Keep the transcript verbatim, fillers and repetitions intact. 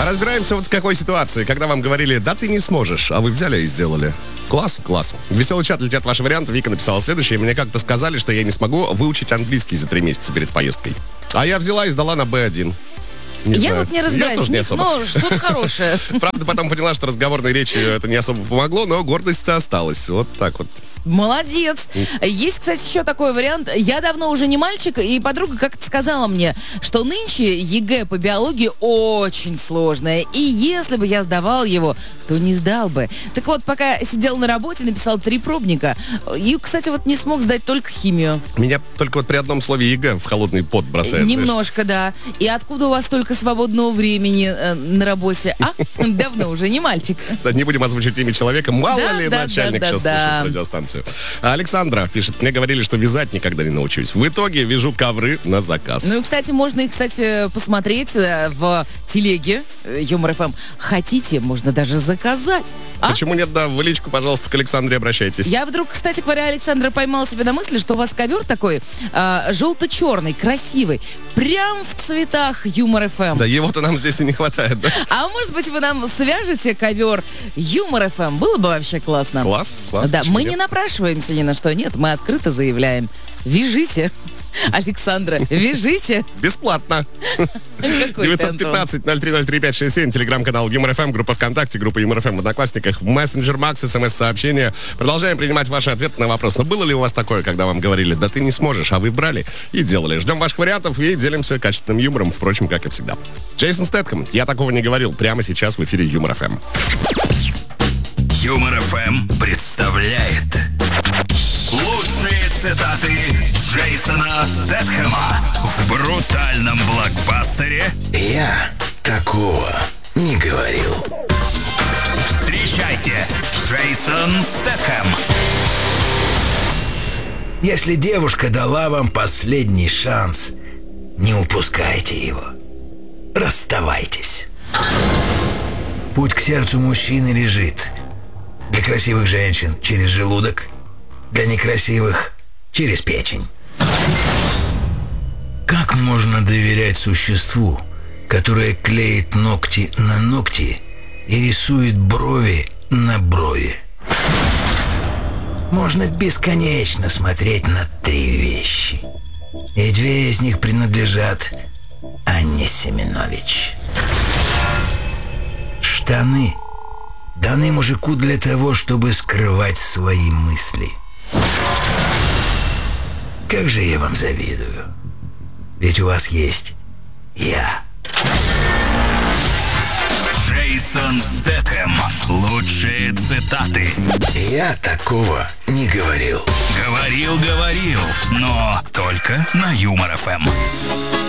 разбираемся вот в какой ситуации, когда вам говорили, да ты не сможешь, а вы взяли и сделали. Класс, класс. В веселый чат летят ваши варианты. Вика написала следующее. Мне как-то сказали, что я не смогу выучить английский за три месяца перед поездкой. А я взяла и сдала на бэ один. Не я знаю. вот не разбираюсь в них, но что-то хорошее. Правда, потом поняла, что разговорной речи это не особо помогло, но гордость-то осталась. Вот так вот. Молодец. Есть, кстати, еще такой вариант. Я давно уже не мальчик, и подруга как-то сказала мне, что нынче ЕГЭ по биологии очень сложное. И если бы я сдавал его, то не сдал бы. Так вот, пока сидел на работе, написал три пробника. И, кстати, вот не смог сдать только химию. Меня только вот при одном слове ЕГЭ в холодный пот бросает. Немножко, знаешь. Да. И откуда у вас столько свободного времени э, на работе? А? Давно уже не мальчик. Да, не будем озвучить имя человека. Мало да, ли да, начальник да, сейчас да, слушает да. радиостанцию. Александра пишет, мне говорили, что вязать никогда не научусь. В итоге вяжу ковры на заказ. Ну и, кстати, можно их, кстати, посмотреть в телеге Юмор эф эм. Хотите, можно даже заказать. А? Почему нет, да, в личку, пожалуйста, к Александре обращайтесь. Я вдруг, кстати говоря, Александра, поймала себя на мысли, что у вас ковер такой э, желто-черный, красивый, прям в цветах Юмор эф эм. Да, его-то нам здесь и не хватает, да? А может быть, вы нам свяжете ковер Юмор эф эм? Было бы вообще классно. Класс, класс. Да, мы нет? не напрашиваемся ни на что, нет, мы открыто заявляем. Вяжите. Александра, вяжите. Бесплатно. девятьсот пятнадцать ноль три ноль три пять шесть семь, телеграм-канал Юмор эф эм, группа ВКонтакте, группа Юмор эф эм в Одноклассниках, мессенджер Макс, смс-сообщения. Продолжаем принимать ваши ответы на вопрос. Но было ли у вас такое, когда вам говорили, да ты не сможешь, а вы брали и делали? Ждем ваших вариантов и делимся качественным юмором, впрочем, как и всегда. Джейсон Стэтхэм, я такого не говорил, прямо сейчас в эфире Юмор эф эм. Юмор эф эм представляет лучшие цитаты Джейсона Стэтхэма в брутальном блокбастере «Я такого не говорил». Встречайте, Джейсон Стэтхэм. Если девушка дала вам последний шанс, не упускайте его. Расставайтесь. Путь к сердцу мужчины лежит для красивых женщин через желудок, для некрасивых через печень. Как можно доверять существу, которое клеит ногти на ногти и рисует брови на брови? Можно бесконечно смотреть на три вещи, и две из них принадлежат Анне Семенович. Штаны даны мужику для того, чтобы скрывать свои мысли. Как же я вам завидую. Ведь у вас есть я. Джейсон Стэтхэм. Лучшие цитаты. Я такого не говорил. Говорил, говорил, но только на Юмор эф эм.